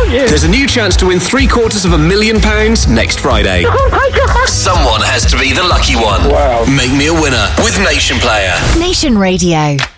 thank you. There's a new chance to win £750,000 next Friday. Oh my God. Someone has to be the lucky one. Wow. Make me a winner with Nation Player. Nation Radio.